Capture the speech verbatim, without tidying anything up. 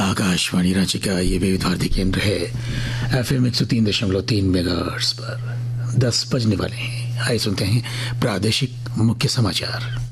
आकाशवाणी रांची का ये विविध भारती केंद्र है। एफ एम एक सौ तीन दशमलव तीन मेगाहर्ट्ज पर दस बजने वाले हैं। आइए सुनते हैं प्रादेशिक मुख्य समाचार।